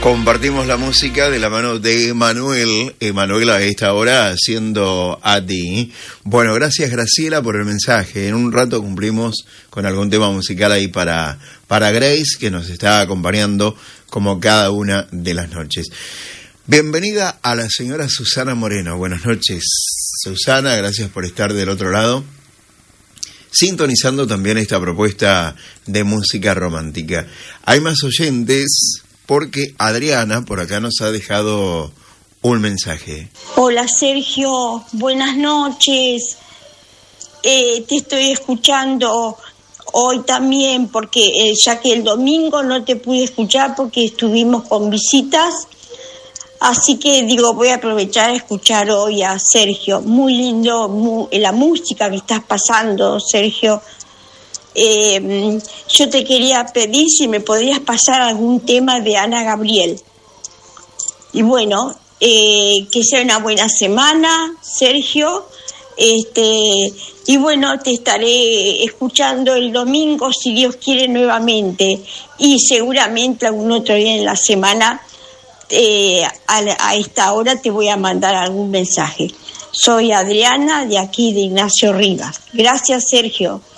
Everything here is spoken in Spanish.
Compartimos la música de la mano de Emanuel a esta hora haciendo a ti. Bueno, gracias Graciela por el mensaje. En un rato cumplimos con algún tema musical ahí para Grace, que nos está acompañando como cada una de las noches. Bienvenida a la señora Susana Moreno. Buenas noches, Susana, gracias por estar del otro lado, sintonizando también esta propuesta de música romántica. Hay más oyentes, porque Adriana por acá nos ha dejado un mensaje. Hola Sergio, buenas noches. Te estoy escuchando hoy también porque ya que el domingo no te pude escuchar porque estuvimos con visitas, así que digo, voy a aprovechar a escuchar hoy a Sergio. Muy lindo la música que estás pasando, Sergio. Yo te quería pedir si me podrías pasar algún tema de Ana Gabriel. Y bueno, que sea una buena semana, Sergio. Y bueno, te estaré escuchando el domingo, si Dios quiere, nuevamente. Y seguramente algún otro día en la semana, a esta hora, te voy a mandar algún mensaje. Soy Adriana, de aquí de Ignacio Rivas. Gracias, Sergio.